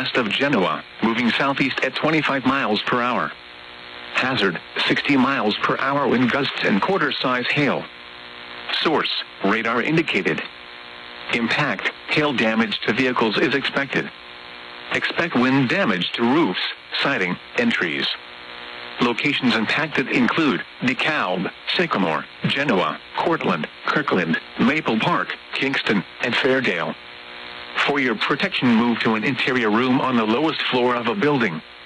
west of Genoa, moving southeast at 25 miles per hour. Hazard, 60 miles per hour wind gusts and quarter-size hail. Source, radar indicated. Impact, hail damage to vehicles is expected. Expect wind damage to roofs, siding, and trees. Locations impacted include DeKalb, Sycamore, Genoa, Cortland, Kirkland, Maple Park, Kingston, and Fairdale. For your protection, move to an interior room on the lowest floor of a building.